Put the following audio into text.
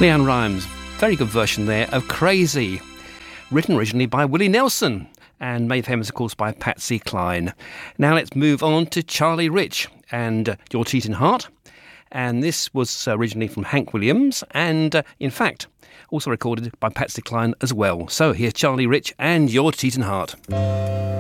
Leanne Rimes, very good version there of Crazy, written originally by Willie Nelson and made famous, of course, by Patsy Cline. Now let's move on to Charlie Rich and Your Cheating Heart. And this was originally from Hank Williams and, in fact, also recorded by Patsy Cline as well. So here's Charlie Rich and Your Cheating Heart.